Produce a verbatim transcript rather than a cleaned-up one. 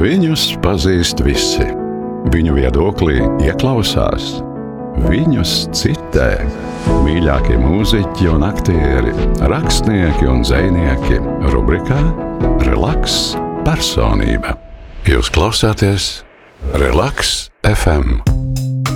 Viņus pazīst visi. Viņu viedoklī ieklausās. Viņus citē. Mīļākie mūziķi un aktieri, rakstnieki un dzejnieki. Rubrikā Relaks personība. Jūs klausāties Relaks F M.